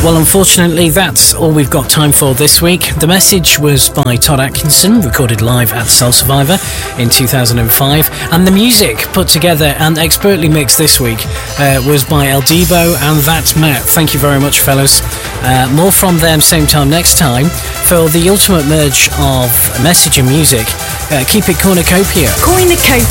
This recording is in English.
Well, unfortunately, that's all we've got time for this week. The message was by Todd Atkinson, recorded live at Soul Survivor in 2005. And the music put together and expertly mixed this week was by El Debo and That's Matt. Thank you very much, fellas. More from them same time next time. For the ultimate merge of message and music, keep it cornucopia. Cornucopia.